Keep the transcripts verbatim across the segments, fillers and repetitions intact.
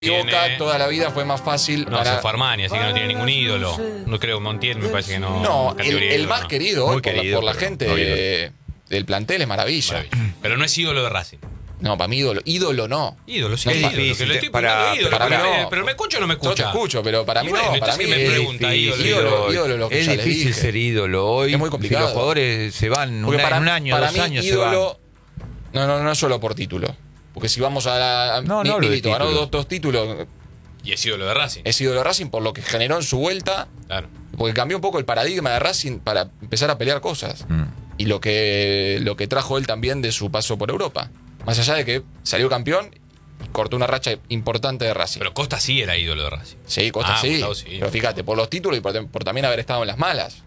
Boca toda la vida fue más fácil. No, para... se fue Armani, así que no tiene ningún ídolo. No creo, Montiel me parece que no. No, el, el ídolo, más no. querido hoy por, querido, la, por la pero gente no de, del plantel es Maravilla. Maravilla. Pero no es ídolo de Racing. No, para mí ídolo. Ídolo no. Ídolo, sí, No, ídolo. es Que difícil, le estoy para- poniendo ídolo. para pero, mí me- no. pero me escucha o no me Yo te escucha. escucho, pero para mí Y bueno, no. Para entonces mí me es, pregunta, ídolo, ídolo, ídolo, lo que es ya les difícil dije. ser ídolo hoy. Es muy complicado. Si los jugadores se van Porque una- para, en un año, para dos mí, años ídolo, no, no, no es solo por título. Porque si vamos a la. a- No, Mi- no hablo de Milito ganó título. dos, dos títulos. Y es ídolo de Racing. Es ídolo de Racing por lo que generó en su vuelta. Claro. Porque cambió un poco el paradigma de Racing para empezar a pelear cosas. Mm. Y lo que, lo que trajo él también de su paso por Europa. Más allá de que salió campeón y cortó una racha importante de Racing. Pero Costa sí era ídolo de Racing. Sí, Costa Ah, sí. Gustavo sí. Pero fíjate, por los títulos y por, por también haber estado en las malas.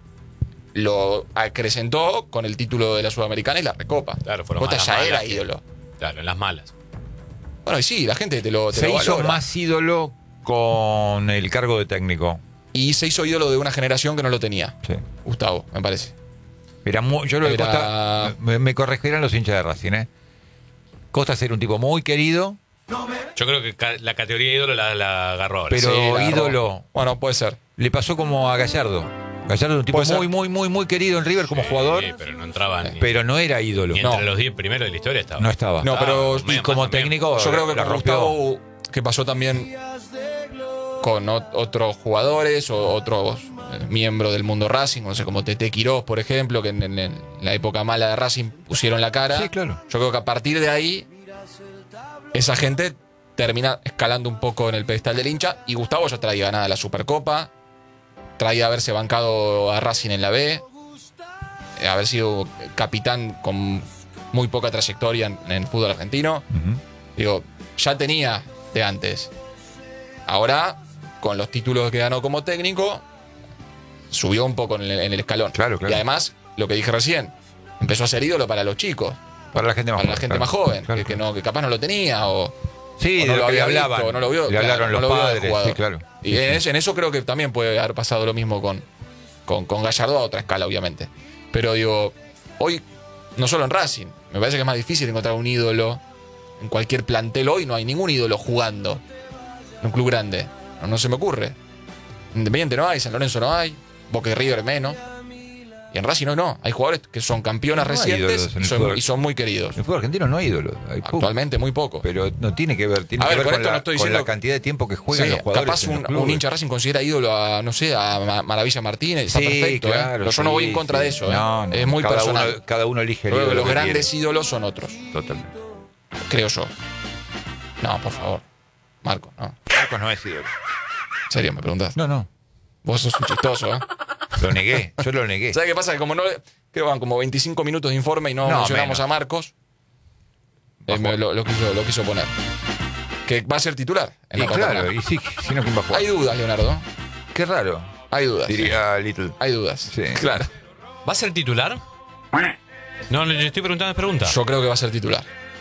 Lo acrecentó con el título de la Sudamericana y la Recopa. Claro, fueron Costa más ya las era malas que- ídolo. Claro, en las malas. Bueno, y sí, la gente te lo, te Se lo hizo valora. más ídolo con el cargo de técnico. Y se hizo ídolo de una generación que no lo tenía. Sí. Gustavo, me parece. Era muy, yo lo de Era- Costa, me, me corregirán los hinchas de Racing, ¿eh? Costa era un tipo muy querido, Yo creo que ca- la categoría de ídolo la, la agarró ahora. pero Sí, la agarró. ídolo. Bueno, puede ser. Le pasó como a Gallardo. Gallardo era un tipo Puede ser. muy, muy, muy, muy querido en River como Sí, jugador, pero no entraba ni, pero no era ídolo. ni entre No. los diez primeros de la historia estaba. No estaba. No, pero- Ah, Y medio como más también. técnico, Yo creo que la con rompió. Gustavo, que pasó también con ot- otros jugadores o otros eh, miembros del mundo Racing, no sé, como Tete Quirós, por ejemplo, que en, en- en la época mala de Racing pusieron la cara. Sí, claro. Yo creo que a partir de ahí, esa gente termina escalando un poco en el pedestal del hincha. Y Gustavo ya traía ganada la Supercopa, traía haberse bancado a Racing en la B, eh, haber sido capitán con muy poca trayectoria en, en el fútbol argentino. Ujú. Digo, ya tenía de antes. Ahora, con los títulos que ganó como técnico, subió un poco en el, en el escalón. Claro, claro. Y además, lo que dije recién, empezó a ser ídolo para los chicos, Para la gente más para la joven. gente claro. más joven, Claro, que, que claro. no, que capaz no lo tenía o, Sí, o de lo que le había hablaban. visto, o no lo vio. Le hablaron claro, los no lo vio del padres. jugador. Sí, claro. Y Sí, en, sí. eso, en eso creo que también puede haber pasado lo mismo con, con, con Gallardo a otra escala, obviamente. Pero digo, hoy, no solo en Racing, me parece que es más difícil encontrar un ídolo. En cualquier plantel hoy no hay ningún ídolo jugando en un club grande. No, no se me ocurre. Independiente no hay, San Lorenzo no hay, Boca y River menos. Y en Racing no, no. Hay jugadores que son campeonas No hay recientes ídolos en el son- fútbol. y son muy queridos. En el fútbol argentino no hay ídolos. Hay pocos. Actualmente muy pocos. Pero no tiene que ver, tiene A que ver, ver con con, esto la, no estoy con diciendo- la cantidad de tiempo que juegan Sí, los jugadores. capaz en los un, clubes. un hincha Racing considera ídolo a, no sé, a Ma- Maravilla Martínez. Está Sí, perfecto, ¿eh? claro, Pero yo no voy sí, en contra sí. de eso, ¿eh? No, no. Es muy cada personal. Uno, cada uno elige el Creo que ídolo los que grandes quiere. ídolos son otros, Totalmente. creo yo. No, por favor. Marco, no. En Marcos no es ídolo. serio, me preguntás. No, no. Vos sos un chistoso, ¿eh? Lo negué. Yo lo negué. ¿Sabes qué pasa? Que como no. Que van como veinticinco minutos de informe y no, No, mencionamos menos. a Marcos, eh, Bajó. me lo, lo quiso, lo quiso poner. Que va a ser titular en Y la claro, Copa. y sí, si no, ¿quién va a jugar? Hay dudas, Leonardo. Qué raro, Hay dudas. diría Little. Hay dudas. Sí. Claro. ¿Va a ser titular? No, no, yo estoy preguntando es pregunta. Yo creo que va a ser titular.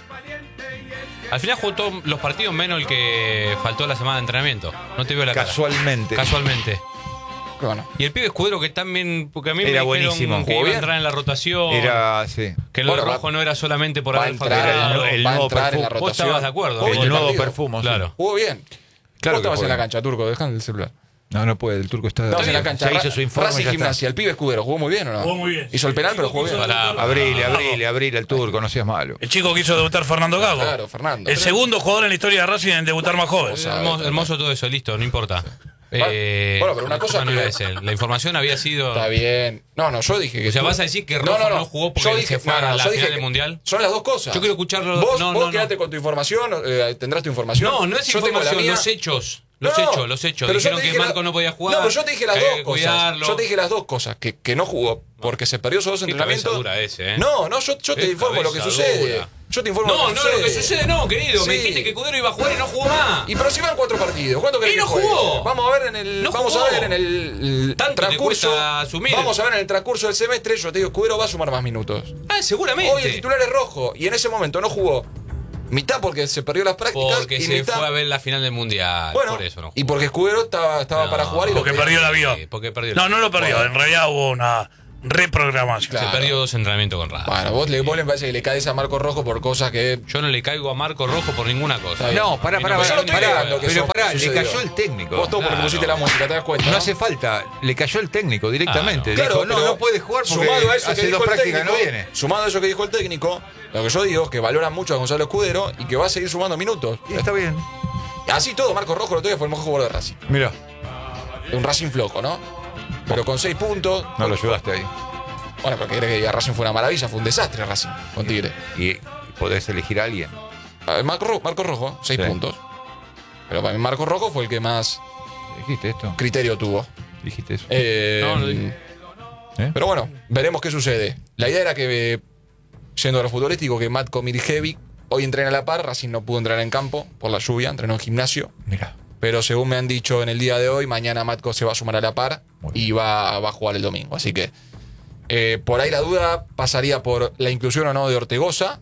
Al final jugó todos los partidos menos el que faltó la semana de entrenamiento. No te veo la cara. Casualmente. Casualmente. Bueno. Y el pibe Escudero que también, porque a mí Era me buenísimo. dijeron que Jugó iba a bien. entrar en la rotación, Era, sí. que lo Bueno, de va- rojo no era solamente por Va a haber entrar, facturado. el va a nuevo entrar en la perfume. Vos rotación. estabas de acuerdo. Jugó El bien nuevo partido. perfumo. sí. Claro. Jugó bien. Claro Vos que estabas en juega la bien. cancha, Turco, dejando el celular. No, no puede. El turco está. Estabas en la cancha. Se hizo su informe. Racing y ya está. Gimnasia, el pibe Escudero, ¿jugó muy bien o no? Jugó muy bien. Hizo el penal, pero jugó bien. Pará, Abrile, abrile, abrile al turco, no seas malo. El chico que hizo debutar Fernando Gago. Claro, Fernando. El segundo jugador en la historia de Racing en debutar más joven. sea, hermoso, hermoso todo eso, listo, no importa. Bueno, Eh, bueno, pero una cosa no que- iba a decir. La información había sido. Está bien. No, no, yo dije que. O sea, tú- vas a decir que Rojo no jugó porque Yo dije, se fue a no, no, la yo final dije del que Mundial. Son las dos cosas. Yo quiero escucharlo. Vos, no, vos no, quedate no. con tu información, eh, tendrás tu información. No, no es Yo tengo la información, mía. los hechos. Los No, hechos, los hechos. pero yo Dijeron te que dije la- Marco no podía jugar. No, pero yo te dije las que dos hay que cosas. cuidarlo. Yo te dije las dos cosas. Que, que no jugó porque se perdió esos dos Qué entrenamientos. cabeza dura ese, ¿eh? No, no, yo, yo te Qué informo lo que cabeza sucede. dura. Yo te informo No, lo que no, sucede. lo que sucede no, querido. Me Sí. dijiste que Cudero iba a jugar y no jugó más. Y pero si van cuatro partidos, ¿cuánto querés Y que no juegue? jugó. Vamos a ver en el No vamos jugó. a ver en el, el Tanto te transcurso. cuesta asumir. Vamos a ver en el transcurso del semestre, yo te digo, Escudero va a sumar más minutos. Ah, seguramente. Hoy el titular es Rojo y en ese momento no jugó. Mitad porque se perdió las prácticas Porque y se mitad fue a ver la final del Mundial. bueno, por eso no jugó. y porque Escudero estaba, estaba No, para jugar y lo Porque que- perdió el avión. Sí, porque perdió el No, no lo perdió. Bueno. En realidad hubo una, reprogramación. Claro. Se perdió dos entrenamientos con Racing. Bueno, vos le, vos le parece que le caes a Marco Rojo por cosas que. Yo no le caigo a Marco Rojo por ninguna cosa. bien. No, pará, A mí pará, me pará, yo no estoy pará, negando que pero eso pará, le sucedió. cayó el técnico. Vos todo porque Claro. pusiste la música, ¿te das cuenta? No hace falta, le cayó el técnico directamente. Ah, Claro, Dijo, no, pero no puede jugar porque sumado a eso que hace dijo dos el prácticas que no técnico, viene. Sumado a eso que dijo el técnico, lo que yo digo es que valoran mucho a Gonzalo Escudero y que va a seguir sumando minutos. Y está bien. Así todo, Marco Rojo el otro día fue el mejor jugador de Racing. Mira, Un Racing flojo, ¿no? Pero con seis puntos. no lo ayudaste ahí. Bueno, porque crees que Racing fue una maravilla, fue un desastre Racing con Tigre. Y podés elegir a alguien. A ver, Marco, Ro- Marco Rojo, seis Sí. puntos. Pero para mí Marco Rojo fue el que más ¿Dijiste esto? criterio tuvo. ¿Dijiste eso? Eh, No, no dije. ¿Eh? Pero bueno, veremos qué sucede. La idea era que, eh, yendo a lo futbolístico, que Matko Mirjevic hoy entrena a la par. Racing no pudo entrar en campo por la lluvia, entrenó en gimnasio. Mira. Pero según me han dicho en el día de hoy, mañana Matko se va a sumar a la par Muy bien. y va, va a jugar el domingo. Así que eh, por ahí la duda pasaría por la inclusión o no de Ortegoza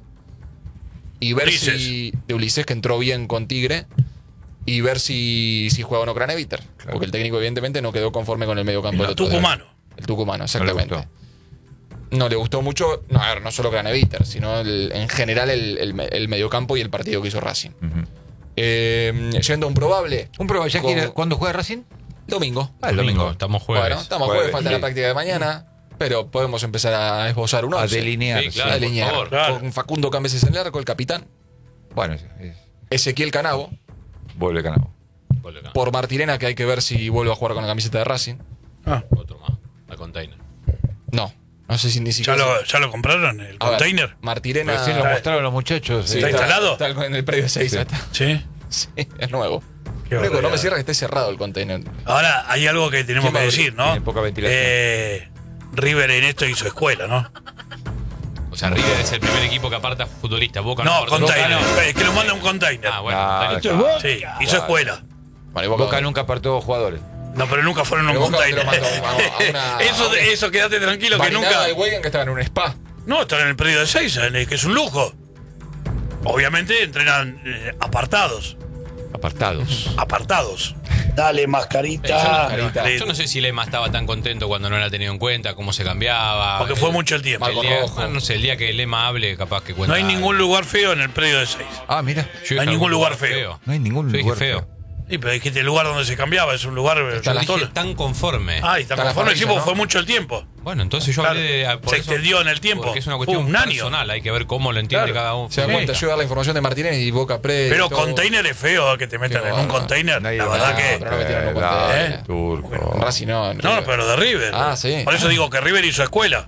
y ver Ulises. si. De Ulises, que entró bien con Tigre. Y ver si, si juega o no Craneviter. Claro. Porque el técnico, evidentemente, no quedó conforme con el medio campo El del otro día. tucumano. El tucumano, No le exactamente. gustó. No le gustó mucho, no, a ver, no solo Craneviter, sino el- en general el, el, me- el mediocampo y el partido que hizo Racing. Ujú. Eh, yendo a un probable, Un prueba, ¿ya Como- quiere, ¿cuándo juega Racing? domingo. Ah, el domingo. Estamos jueves. Bueno, estamos Jueves, jueves, falta sí. la práctica de mañana, pero podemos empezar a esbozar un A once. delinear. Sí, sí. claro. A delinear. por favor. Claro. Con Facundo Cambeses en el arco, el capitán. Bueno, es- es- Ezequiel Canavo. vuelve Canavo. Vuelve acá. Por Martirena, que hay que ver si vuelve a jugar con la camiseta de Racing. Ah, Otro más. La container. No, no sé si ni ¿ya, siquiera. lo, ¿Ya lo compraron? ¿El A ver, container? Martirena. Recién lo está- mostraron los muchachos. Sí, eh. ¿Está instalado? Está en el predio seis. Sí. Está. Sí. Sí, es nuevo. Qué Lo único que no me barbaridad. cierra es que esté cerrado el container. Ahora hay algo que tenemos ¿Quién va que a abrir? decir, ¿no? Tiene poca ventilación. Eh, River en esto hizo escuela, ¿no? O sea, River es el primer equipo que aparta futbolistas. Boca no, No, aparta container. futbolistas. Es que lo manda un container. Ah, bueno. Ah, container. Sí, hizo escuela. Vale, Boca- Boca nunca apartó jugadores. No, pero nunca fueron a un Pero Boca container. te lo mandó a- a una- eso, a una- eso, quédate tranquilo que Marinada nunca. y Weigand, que estaban en un spa. No, están en el predio de seis, que es un lujo. Obviamente entrenan eh, apartados. Apartados. Apartados. Dale, Eh, yo, mascarita. Carita. no, yo no sé si Lema estaba tan contento cuando no era tenido en cuenta, cómo se cambiaba. Porque fue El- mucho el tiempo. el Marco día- Rojo. bueno, no sé, el día que Lema hable, capaz que cuenta. No hay algo. ningún lugar feo en el predio de seis. Ah, mira. Yo no dije hay ningún algún lugar feo. No hay ningún Yo dije lugar feo. feo. Sí, pero dijiste el lugar donde se cambiaba es un lugar. Está la Yo dije tan conforme. Ah, y está Está la conforme, sí, parrilla, porque ¿no? fue mucho el tiempo. Bueno, entonces yo Claro, hablé de. por se eso- extendió en el tiempo. Porque es una Fue cuestión un año. personal, hay que ver cómo lo entiende Claro. cada uno. Se dan Sí. cuenta, yo dar la información de Martínez y Boca Pre. Pero y todo. container es feo que te metan Qué en un bárbaro. container. Nadie La va verdad a- que. pero no metieron en un Eh, container. dale, ¿Eh? turco. En Racing no. en No, River. pero de River. Ah, sí. Por eso digo que River hizo escuela.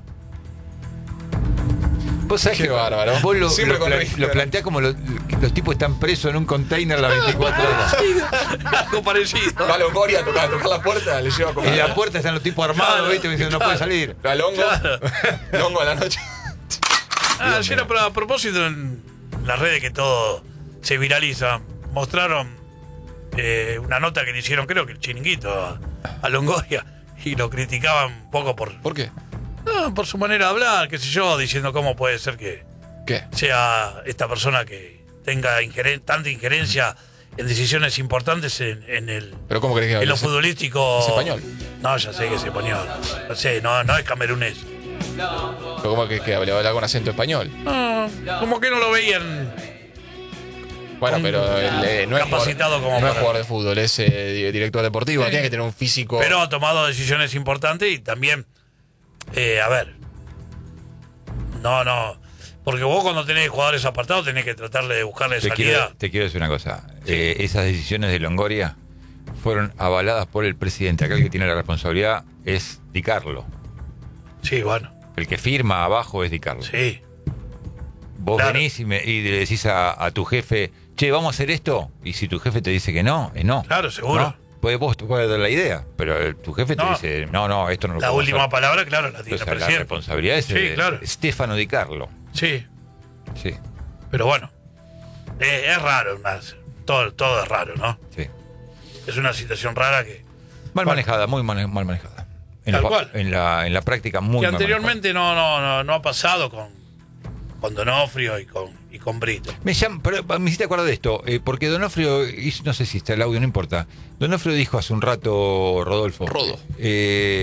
Vos sabés Qué que bárbaro. Vos lo, Siempre lo, con pla- River. lo planteás como lo- que los tipos están presos en un container las veinticuatro horas. Algo parecido. Va a Longoria a tocar, a tocar la puerta, le lleva como. En la puerta están los tipos armados, Claro, ¿viste? Me dicen, no puede salir. A Longo. Claro. Longo a la noche. Ah, ayer a, a propósito en las redes que todo se viraliza, mostraron eh, una nota que le hicieron, creo que el Chiringuito, a, a Longoria, y lo criticaban un poco por, ¿Por qué? no, por su manera de hablar, qué sé yo, diciendo cómo puede ser que ¿Qué? sea esta persona que tenga ingeren- tanta injerencia en decisiones importantes en, en el ¿Pero cómo crees que en hable? lo futbolístico. ¿Es español? No, ya sé que es español. Ya sé, no, no es camerunés. ¿Pero cómo que, que hable? ¿Habla con acento español? No, como que no lo veían. Bueno, Con- pero él, eh, no es capacitado jugador, como no es para- jugador de fútbol, es eh, di- director deportivo, tiene que tener un físico. Pero ha tomado decisiones importantes y también, eh, a ver, no, no, porque vos cuando tenés jugadores apartados tenés que tratarle de buscarle Te salida. quiero, te quiero decir una cosa. Eh, esas decisiones de Longoria fueron avaladas por el presidente. Acá el que tiene la responsabilidad es Di Carlo. Sí, bueno, El que firma abajo es Di Carlo. sí. Vos Claro. venís y, me- y le decís a, a tu jefe, che, ¿vamos a hacer esto? Y si tu jefe te dice que no, es no. Claro, seguro. ¿No? Puede, vos puedes dar la idea, pero el- tu jefe te No. dice, no, no, esto no lo La podemos última hacer. palabra, claro, la tiene el Entonces, la presidente. responsabilidad es Sí, de claro. Stefano Di Carlo. Sí, Sí, pero bueno, eh, es raro, una- todo, todo es raro, ¿no? sí. Es una situación rara que, Mal Bueno. manejada, muy mane- mal manejada. En Tal la, cual. En la, en la práctica muy que mal anteriormente no, no, no, no ha pasado con, con Donofrio y con, y con Brito. manejada. Me, llama, pero me hiciste acordar de esto, eh, porque Donofrio, hizo- no sé si está el audio, no importa. Donofrio dijo hace un rato, Rodolfo, Rodo. eh,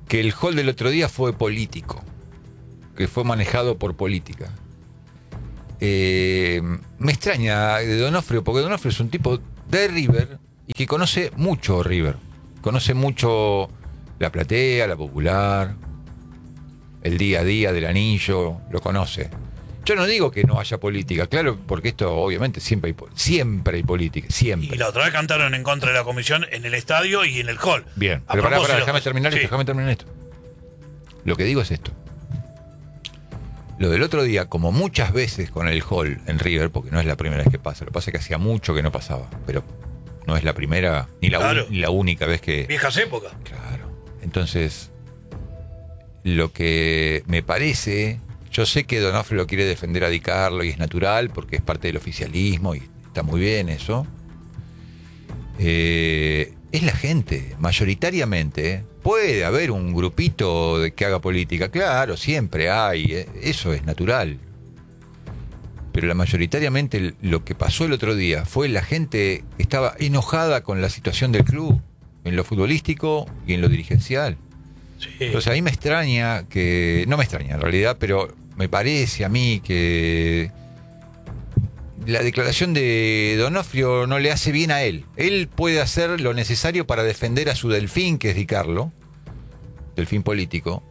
que el hall del otro día fue político, que fue manejado por política. Eh, me extraña de Donofrio, porque Donofrio es un tipo de River y que conoce mucho River. Conoce mucho la platea, la popular, el día a día del anillo, lo conoce. Yo no digo que no haya política, claro, porque esto obviamente siempre hay, siempre hay política, siempre. Y la otra vez cantaron en contra de la comisión en el estadio y en el hall. Bien, A pero pará, pará, propósito- déjame terminar Sí. esto, déjame terminar esto. Lo que digo es esto. Lo del otro día, como muchas veces con el hall en River, porque no es la primera vez que pasa, lo que pasa es que hacía mucho que no pasaba, pero no es la primera ni la, Claro. un- ni la única vez que... Viejas épocas. Claro. Entonces, lo que me parece, yo sé que Donofrio lo quiere defender a Di Carlo y es natural porque es parte del oficialismo y está muy bien eso. Eh, es la gente, mayoritariamente. Puede haber un grupito de que haga política, claro, siempre hay, eh, eso es natural. Pero la mayoritariamente lo que pasó el otro día fue la gente que estaba enojada con la situación del club, en lo futbolístico y en lo dirigencial. Sí. Entonces a mí me extraña que, no me extraña en realidad, pero me parece a mí que la declaración de Donofrio no le hace bien a él. Él puede hacer lo necesario para defender a su delfín, que es Di Carlo, delfín político,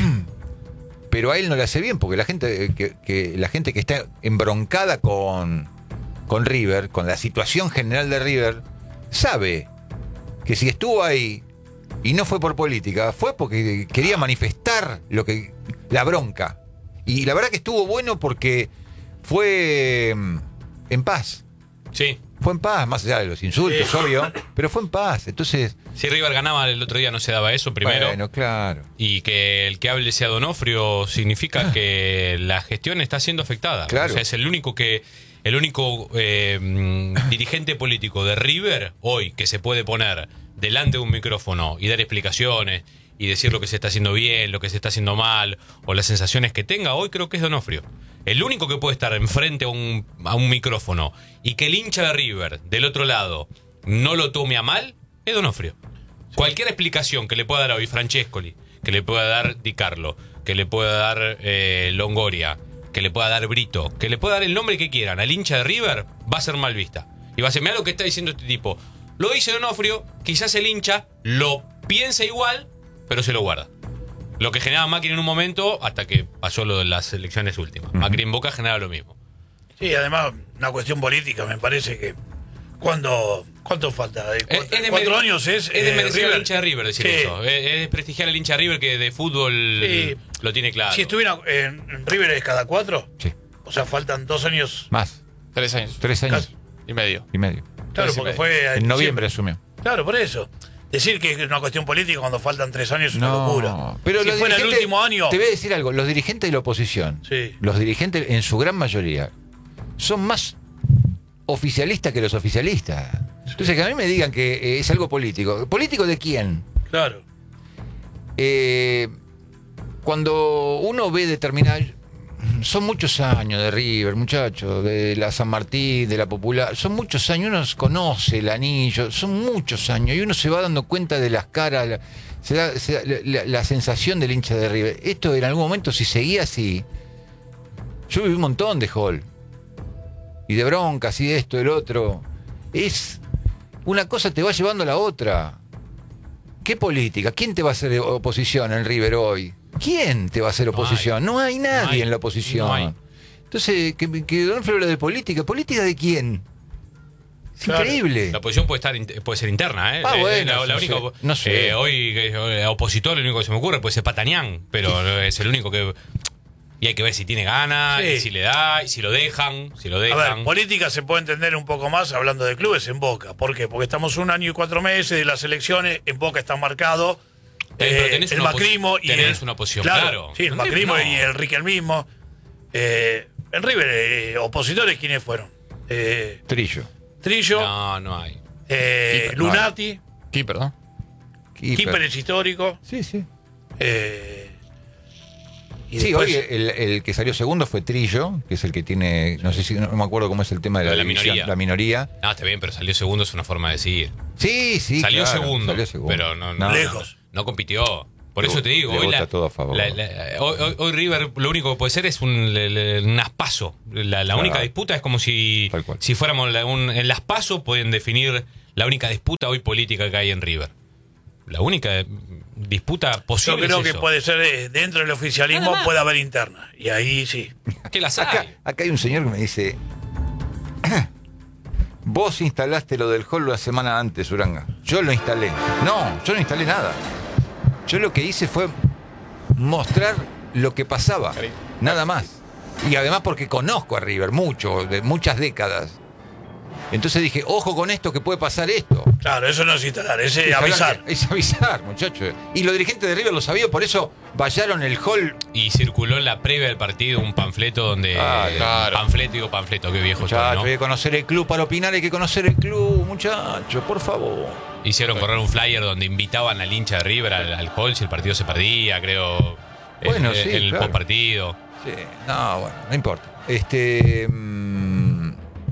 pero a él no le hace bien, porque la gente que, que la gente que está embroncada con, con River, con la situación general de River, sabe que si estuvo ahí y no fue por política, fue porque quería manifestar lo que la bronca. Y la verdad que estuvo bueno porque fue mm, en paz. Sí. Fue en paz, más allá de los insultos, Sí. obvio, pero fue en paz. Entonces, Si River ganaba el otro día no se daba eso primero. bueno, claro. Y que el que hable sea Donofrio significa que la gestión está siendo afectada. Claro. O sea, es el único que el único eh, mm, dirigente político de River hoy que se puede poner delante de un micrófono y dar explicaciones y decir lo que se está haciendo bien, lo que se está haciendo mal o las sensaciones que tenga, hoy creo que es Donofrio. El único que puede estar enfrente a un, a un micrófono y que el hincha de River del otro lado no lo tome a mal es Donofrio. Cualquier explicación que le pueda dar hoy Francescoli, que le pueda dar Di Carlo, que le pueda dar eh, Longoria, que le pueda dar Brito, que le pueda dar el nombre que quieran al hincha de River, va a ser mal vista. Y va a ser, mirá lo que está diciendo este tipo. Lo dice Donofrio, quizás el hincha lo piensa igual, pero se lo guarda. Lo que generaba Macri en un momento, hasta que pasó lo de las elecciones últimas. Uh-huh. Macri en Boca generaba lo mismo. Sí, además, una cuestión política, me parece que. Cuando, ¿Cuánto falta? ¿De Es, cuatro, es de cuatro mere- años es? Es de eh, merecer al River? hincha de River decir Sí. eso. Es, es desprestigiar al hincha de River que de fútbol Sí. lo tiene claro. Si estuviera en, en River es cada cuatro, Sí, o sea, faltan dos años. más. Tres años Tres años Casi. y medio. y medio. Claro, Tres y porque medio. fue. En noviembre asumió. Claro, por eso. Decir que es una cuestión política cuando faltan tres años es una locura. pero si los fuera el dirigentes- último año. Te voy a decir algo, los dirigentes de la oposición, Sí. los dirigentes en su gran mayoría, son más oficialistas que los oficialistas. Entonces que a mí me digan que eh, es algo político. ¿Político de quién? Claro. Eh, cuando uno ve determinado... Son muchos años de River, muchachos, de la San Martín, de la Popular. Son muchos años, uno conoce el anillo, son muchos años y uno se va dando cuenta de las caras, la, se da, se da la, la- la sensación del hincha de River. Esto en algún momento, si seguía así, yo viví un montón de hall y de broncas y de esto, del otro. Es una cosa te va llevando a la otra. ¿Qué política? ¿Quién te va a hacer oposición en River hoy? ¿Quién te va a hacer oposición? No hay, nadie No hay. en la oposición. No hay. Entonces, que, que Donofrio habla de política. ¿Política de quién? Es Claro. increíble. La oposición puede estar in- puede ser interna, ¿eh? Ah, Eh, bueno, la, la no única, sé, no sé. eh, hoy eh, opositor, lo único que se me ocurre puede ser Patanián, pero es el único que. Y hay que ver si tiene ganas, Sí. y si le da, y si lo dejan, si lo A dejan. ver, política se puede entender un poco más hablando de clubes en Boca. ¿Por qué? Porque estamos un año y cuatro meses de las elecciones, en Boca está marcado Eh, pero eh, tenés el una macrismo opo- y tenés el, una oposición, claro. Sí, el En macrismo River no. y el Riquelmismo. Eh, en River, eh, opositores, ¿quiénes fueron? Eh, Trillo. Trillo, No, no hay. eh, Keeper, no hay. Lunati, Keeper, ¿no? Keeper es histórico. Sí, sí. Eh, y Sí, después- hoy el, el que salió segundo fue Trillo, que es el que tiene, no sé si, no me acuerdo cómo es el tema de la, De la división, minoría. la minoría. No, está bien, pero salió segundo, es una forma de decir. Sí, sí, salió, claro, segundo, salió segundo. pero no, No, Lejos. no compitió. Por eso te digo, Le hoy, vota la- todo a favor. la- la- hoy, hoy- hoy River lo único que puede ser es un, le- le- un aspaso. La, la Claro. única disputa es como si, Tal cual. si fuéramos la- un, en las PASO pueden definir la única disputa hoy política que hay en River. La única disputa Yo posible creo es que eso. puede ser eh, dentro del oficialismo, Nada más. puede haber interna. Y ahí sí. ¿Qué las hay? Acá, acá hay un señor que me dice: vos instalaste lo del hall la semana antes, Uranga. Yo lo instalé. No, yo no instalé nada. Yo lo que hice fue mostrar lo que pasaba. Nada más. Y además porque conozco a River mucho, de muchas décadas. Entonces dije, ojo con esto, que puede pasar esto. Claro, eso no es instalar, es eh, Instalar, avisar. Es avisar, muchachos. Y los dirigentes de River lo sabían, por eso vallaron el hall. Y circuló en la previa del partido un panfleto donde... Ah, claro. Panfleto, digo panfleto, qué viejo soy, Muchachos, ¿no? hay que conocer el club para opinar, hay que conocer el club, muchachos, por favor. Hicieron correr un flyer donde invitaban al hincha de River al, al hall si el partido se perdía, creo. Bueno, el, sí, el claro. postpartido. Sí, no, bueno, no importa. Este. mm,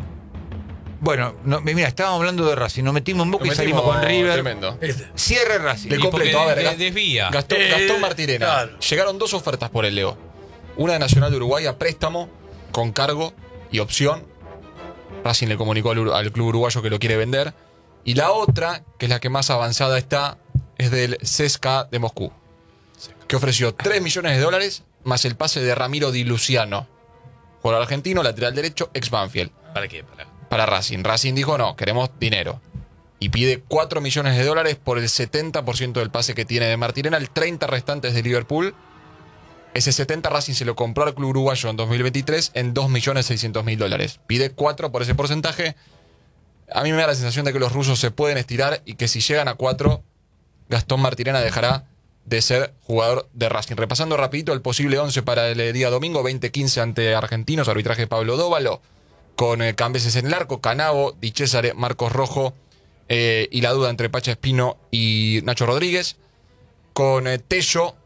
bueno, no, mira, estábamos hablando de Racing, nos metimos en Boca y Nos salimos metimos con River. Tremendo. Este. Cierre Racing. De Y porque completo, a ver, de- Gast- desvía. Gastón, Eh, Gastón Martirena. claro. Llegaron dos ofertas por el Leo. Una de Nacional de Uruguay a préstamo, con cargo y opción. Racing le comunicó al, Ur- al club uruguayo que lo quiere vender. Y la otra, que es la que más avanzada está, es del C S K A de Moscú, que ofreció tres millones de dólares más el pase de Ramiro Di Luciano, jugador argentino, lateral derecho, ex Banfield, ¿Para qué? Para. para Racing. Racing dijo, no, queremos dinero. Y pide cuatro millones de dólares por el setenta por ciento del pase que tiene de Martirena, el treinta restantes de Liverpool. Ese setenta Racing se lo compró al club uruguayo en dos mil veintitrés en dos millones seiscientos mil dólares. Pide cuatro por ese porcentaje. A mí me da la sensación de que los rusos se pueden estirar y que si llegan a cuatro, Gastón Martirena dejará de ser jugador de Racing. Repasando rapidito el posible once para el día domingo, veinte quince ante Argentinos, arbitraje de Pablo Dóvalo, con eh, Cambeses en el arco, Canavo, Di Cesare, Marcos Rojo, eh, y la duda entre Pacha Espino y Nacho Rodríguez, con eh, Tello,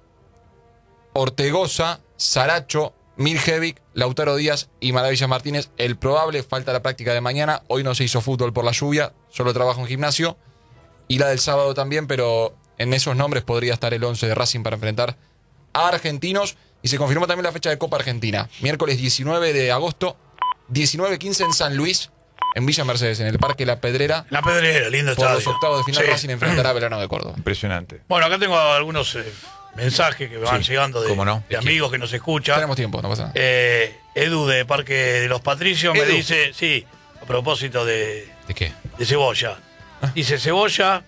Ortegoza, Saracho, Mirjevic, Lautaro Díaz y Maravilla Martínez. El probable, falta la práctica de mañana. Hoy no se hizo fútbol por la lluvia, solo trabajo en gimnasio. Y la del sábado también, pero en esos nombres podría estar el once de Racing para enfrentar a Argentinos. Y se confirmó también la fecha de Copa Argentina. Miércoles diecinueve de agosto, diecinueve quince en San Luis, en Villa Mercedes, en el Parque La Pedrera. La Pedrera, lindo Por los estadio. octavos de final, Sí. Racing enfrentará a Belgrano de Córdoba. Impresionante. Bueno, acá tengo algunos eh, mensajes que me van Sí, llegando de, cómo no. de amigos que nos escuchan. Tenemos tiempo, no pasa nada. Eh, Edu de Parque de los Patricios me Edu. dice, sí, a propósito de, ¿De qué? de Cebolla. Dice, Cebolla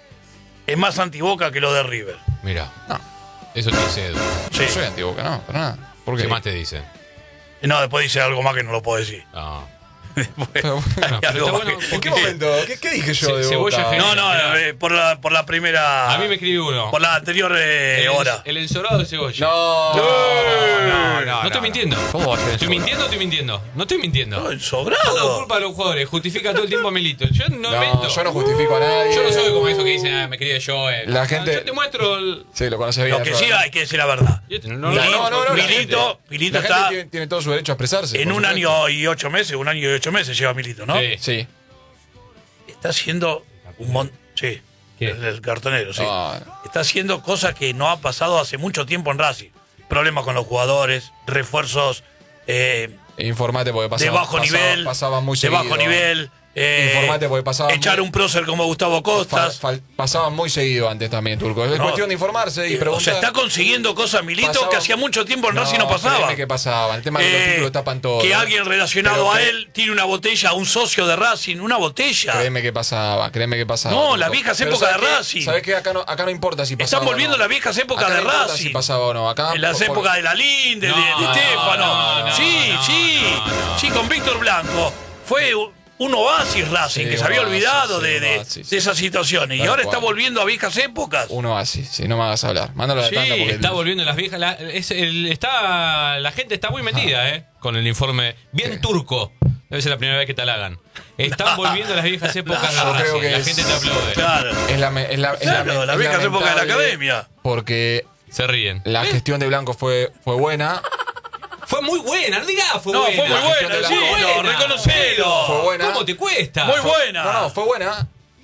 es más antiboca que lo de River. Mira. No. Eso te dice Edu. Sí. No soy antiboca, no, para nada. ¿Por ¿Qué qué? más te dicen? No, después dice algo más que no lo puedo decir. No. Pero, bueno, Hay algo está bueno, más que- ¿En qué porque- momento? ¿Qué, qué dije yo Ce- de cebolla Boca? genial. No, no, eh, por, la, por la primera... A mí me escribió uno. Por la anterior eh, el, hora. el ensorado de cebolla. No, no, No estoy mintiendo. ¿Cómo va a ser ¿Estoy eso? mintiendo o estoy mintiendo? No estoy mintiendo. No, Todo sobrado. culpa de los jugadores. Justifica todo el tiempo a Milito. Yo no, No, invento. yo no justifico a nadie. Yo no soy como eso que dicen, ah, me quería yo. eh. La No, gente- Yo te muestro el... Sí, lo conoces bien. Lo que yo, sí ¿no? hay que decir la verdad. Yo te- no, no, Milito, no, no, no, la Milito, gente- Milito La gente está tiene, tiene todo su derecho a expresarse. en por un supuesto. año y ocho meses, un año y ocho meses lleva Milito, ¿no? Sí. Sí. Está haciendo un montón... Sí, ¿Qué? el, el cartonero, sí. No, Está haciendo cosas que no ha pasado hace mucho tiempo en Racing. Problemas con los jugadores, refuerzos eh, Informate porque pasaba, de bajo pasaba- nivel, pasaba muy de seguido. bajo nivel. eh, Informate porque pasaba echar muy- un prócer como Gustavo Fa- Costas. fal- pasaba muy seguido antes también, Turco. Es No. cuestión de informarse y Eh, preguntar. o sea, está consiguiendo cosas, Milito, Pasaba- que hacía mucho tiempo en Racing no pasaba. créeme que pasaba. El tema de que los Eh, títulos tapan todo. que alguien relacionado Pero a cre- él tiene una botella, un socio de Racing, una botella. Créeme que pasaba, créeme que pasaba. No, Turco. las viejas Pero épocas ¿sabes de qué? Racing. ¿Sabes qué? Acá no, acá no importa si pasaba. Están o no. volviendo las viejas épocas Acá de no importa Racing. si pasaba o no. Acá, En las por- épocas de la Linde, de, No, de Estefano. no, no, sí, no, sí, no, no. sí, con Víctor Blanco. Fue un oasis Racing, Sí, que se había un oasis, olvidado sí, de, un de- oasis. de esas situaciones. Tal y ahora cual. está volviendo a viejas épocas. Uno así, si no me hagas hablar. Mándalo a la Sí, tanda porque Está el- volviendo las viejas. La, es el- está, la gente está muy metida, ¿eh? Con el informe. Bien Sí. turco. Debe ser la primera vez que te la hagan. Están volviendo las viejas épocas de Yo creo Racing. que La es- gente te aplaude. Claro. Es la, me- es la, es Claro, la- las es viejas épocas de la lamentable academia. Porque Se ríen. la gestión de Blanco fue, fue buena. Fue muy buena, no digas fue No, buena. fue muy La gestión buena, de sí, Blanco. no, reconocelo. Fue buena. ¿Cómo te cuesta? Muy Fue- buena. No, no, fue buena.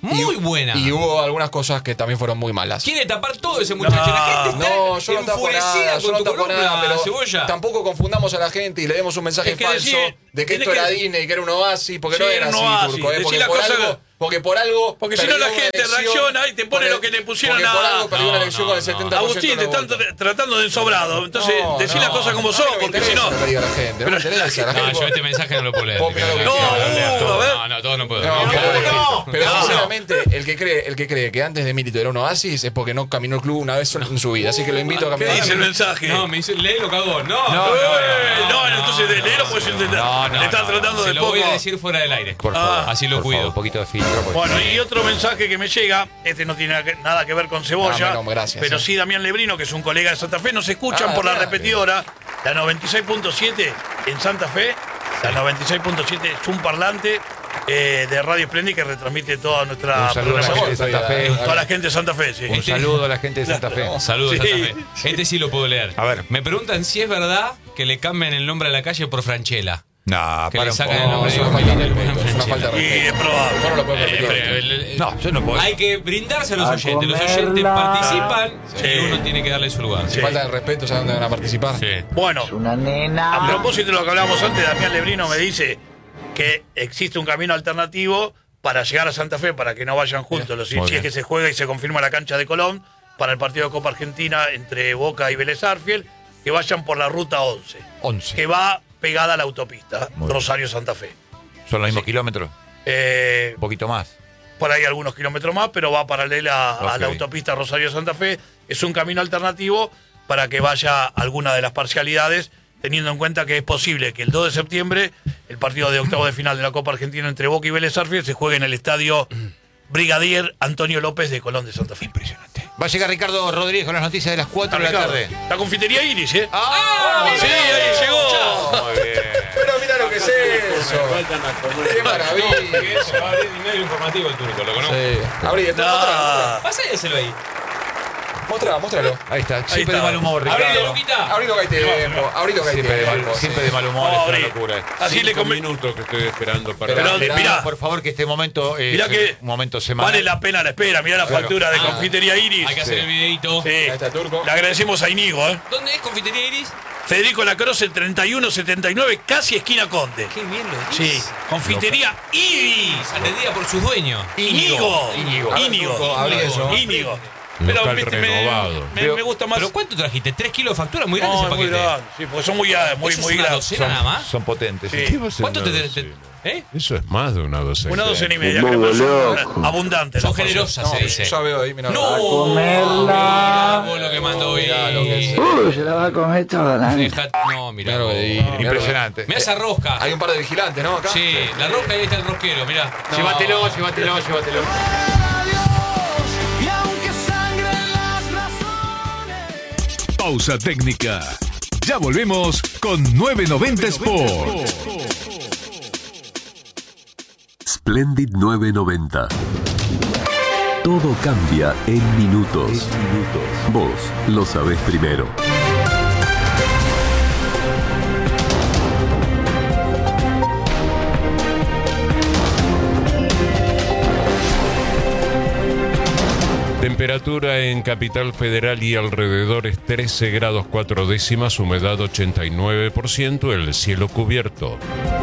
Muy y, buena. Y hubo algunas cosas que también fueron muy malas. Quiere tapar todo ese muchacho. No, la gente está No, yo no tapo enfurecida nada, yo con no tu tapo columna, nada, pero Cebolla. tampoco confundamos a la gente y le demos un mensaje Es que falso decí- de que tenés esto era que- Disney, que era un oasis, porque Sí, no era un así, oasis. Turco, eh, Decí porque, la por cosa algo, que- porque por algo Porque si no perdió la una gente elección, reacciona y te pone por- lo que le pusieron porque por a- algo perdió No, una elección no, con el no. setenta por ciento Agustín, te de los están votos. tra- tratando de ensobrado. Entonces, No, decí no, las cosas como a mí son, no me porque si interesa no. lo que diga la gente, no me Pero- interesa, la No, gente- yo este mensaje no lo puedo leer. Vos, pero- No, No, uh, a ver. no, no, todo no puedo. No, No, pero, no, no. pero No, sinceramente, el que cree, el que cree que antes de Milito era un oasis es porque no caminó el club una vez sola en su vida. Así que lo invito a ¿Qué caminar. dice el mensaje? No, me dice, léelo, cagón. No, No, no, Eh, no, entonces de leerlo pues intentar. No, no, Le están no, tratando se de lo poco. voy a decir fuera del aire. Por Ah, favor. así lo por cuido. favor, un poquito de filtro. porque- Bueno, y otro mensaje que me llega, este no tiene nada que- nada que ver con Cebolla, Ah, bueno, gracias, pero eh. sí Damián Lebrino, que es un colega de Santa Fe, nos escuchan Ah, por la dale. repetidora, la noventa y seis punto siete en Santa Fe, la noventa y seis punto siete es un parlante eh, de Radio Splendid que retransmite toda nuestra Un saludo a la gente de programación. Santa Fe. Toda la gente de Santa Fe, sí. Un saludo a la gente de Santa Fe. Saludos, Sí, Santa Fe. sí. Este sí lo puedo leer. A ver. Me preguntan si es verdad que le cambian el nombre a la calle por Franchella. No, Que para le un sacan poco. el nombre es de una falta de Franchella. respeto, es una falta de Y respeto. es probable. Vos no lo puedes Eh, permitir. pero el- el- No, yo no puedo. Hay que brindarse a los A oyentes. Los comerla. oyentes participan Sí. y uno tiene que darle su lugar. Si falta de respeto, ¿sabes dónde van a participar? Sí. Bueno, Una nena. a propósito de lo que hablábamos antes, Damián Lebrino me dice que existe un camino alternativo para llegar a Santa Fe, para que no vayan juntos, los, si Muy es bien. que se juega y se confirma la cancha de Colón, para el partido de Copa Argentina entre Boca y Vélez Arfiel, que vayan por la ruta once, once. que va pegada a la autopista Muy bien. Rosario-Santa Fe. Son los mismos kilómetros. Eh, Un poquito más. por ahí algunos kilómetros más, pero va paralela a Ok. la autopista Rosario-Santa Fe. Es un camino alternativo para que vaya alguna de las parcialidades, teniendo en cuenta que es posible que el dos de septiembre el partido de octavo de final de la Copa Argentina entre Boca y Vélez Arfiel se juegue en el estadio Brigadier Antonio López de Colón de Santa Fe. Impresionante. Va a llegar Ricardo Rodríguez con las noticias de las cuatro de la Ricardo, tarde. la confitería Iris, ¿eh? ¡Ah! sí, ahí llegó. Muy bien. Pero mira lo que es eso. Qué maravilla. Eso, va a abrir medio informativo el turco, ¿lo conoces? Sí. Abrí, esto, Ah, Pásenselo ahí. mostralo, mostralo. Ahí está. Siempre está. de mal humor, Abrile, Ricardo. Luquita. Abrilo que hay tiempo. Abrilo que hay Siempre de tiempo. mal, siempre de mal humor, Vamos a es una abrir. locura. así le Cinco conven- minutos que estoy esperando para... Pero- Pero Mirá, mirá, Por favor, que este momento eh, mirá sea que un momento semanal. vale la pena la espera. Mirá la Claro. factura de Ah. confitería Iris. Hay que hacer Sí. el videito. Sí. Ahí está el turco. Le agradecemos a Inigo, ¿eh? ¿Dónde es Confitería Iris? Federico Lacroce, treinta y uno setenta y nueve, casi esquina Conde. Qué bien lo Sí, dice. confitería Iris. Atendida por sus dueños. Íñigo. Íñigo. Íñigo. Turco, abrí eso. Íñigo. Local viste, me, renovado. me, Pero- me gusta más. ¿Pero cuánto trajiste? ¿Tres kilos de factura? Muy grande No, ese es muy paquete. grande. Sí, porque son muy, ah, muy, ¿Eso muy es una grandes. docena nada más? Son potentes. Sí. ¿Qué va a ser ¿Cuánto te, una te- docena? ¿Eh? Eso es más de una docena. Una docena y media. Muy creo que son loco. abundantes. Son las generosas, se dice. Ya veo ahí, mira. ¡No! comerla. Mirá vos lo que mandó hoy. Mirá lo que es. Uh, se la va a comer toda la nena. Dejá- No, mirá. Mirá lo que vos. dice. Impresionante. Mirá esa rosca. Hay un par de vigilantes, ¿no? Acá. Sí, la rosca y ahí está el rosquero, mirá. No. Llévatelo, llévatelo, llévatelo. Pausa técnica. Ya volvemos con nueve noventa Sport. Splendid nueve noventa. Todo cambia en minutos. Vos lo sabés primero. Temperatura en Capital Federal y alrededores trece grados cuatro décimas, humedad ochenta y nueve por ciento, el cielo cubierto.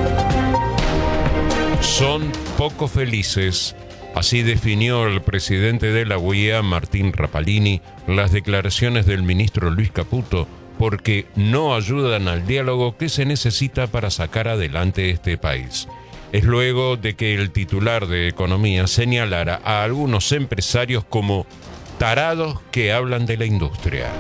Son poco felices. Así definió el presidente de la U I A, Martín Rapalini, las declaraciones del ministro Luis Caputo, porque no ayudan al diálogo que se necesita para sacar adelante este país. Es luego de que el titular de Economía señalara a algunos empresarios como tarados que hablan de la industria.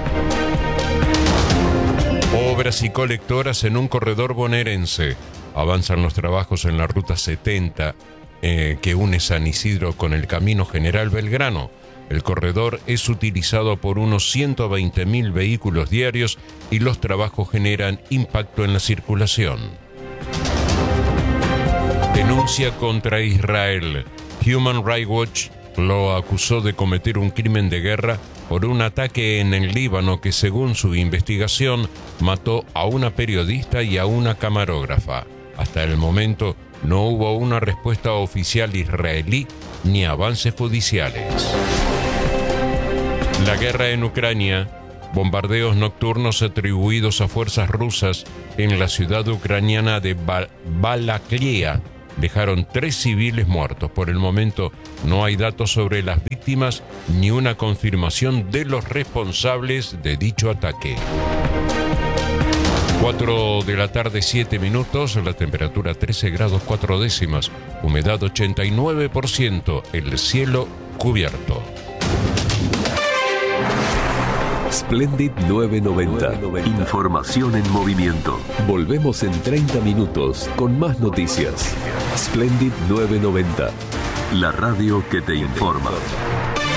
Obras y colectoras en un corredor bonaerense. Avanzan los trabajos en la ruta setenta eh, que une San Isidro con el Camino General Belgrano. El corredor es utilizado por unos ciento veinte mil vehículos diarios y los trabajos generan impacto en la circulación. Denuncia contra Israel. Human Rights Watch lo acusó de cometer un crimen de guerra por un ataque en el Líbano que, según su investigación, mató a una periodista y a una camarógrafa. Hasta el momento no hubo una respuesta oficial israelí ni avances judiciales. La guerra en Ucrania, bombardeos nocturnos atribuidos a fuerzas rusas en la ciudad ucraniana de Bal- Balaklia dejaron tres civiles muertos. Por el momento no hay datos sobre las víctimas ni una confirmación de los responsables de dicho ataque. cuatro de la tarde, siete minutos, la temperatura trece grados cuatro décimas, humedad ochenta y nueve por ciento, el cielo cubierto. Splendid novecientos noventa. Información en movimiento. Volvemos en treinta minutos con más noticias. Splendid novecientos noventa. La radio que te informa.